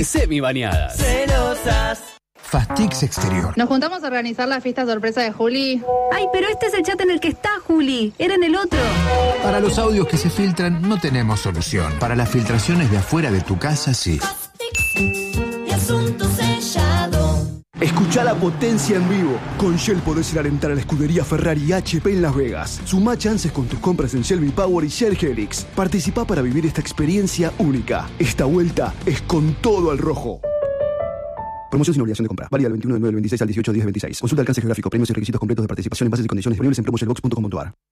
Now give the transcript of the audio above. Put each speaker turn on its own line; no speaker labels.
Semi-bañadas.
Celosas.
Fastix Exterior.
Nos juntamos a organizar la fiesta sorpresa de Juli.
Ay, pero este es el chat en el que está, Juli. Era en el otro.
Para los audios que se filtran, no tenemos solución. Para las filtraciones de afuera de tu casa, sí.
Y asunto sellado.
Escucha la potencia en vivo. Con Shell podés ir a alentar a la escudería Ferrari y HP en Las Vegas. Sumá chances con tus compras en Shell V-Power y Shell Helix. Participá para vivir esta experiencia única. Esta vuelta es con todo al rojo. Promoción sin obligación de compra. Válida del 21 del 9 del 26 al 18 10 del 26. Consulta alcance geográfico, premios y requisitos completos de participación en bases y condiciones disponibles en promotionbox.com.ar.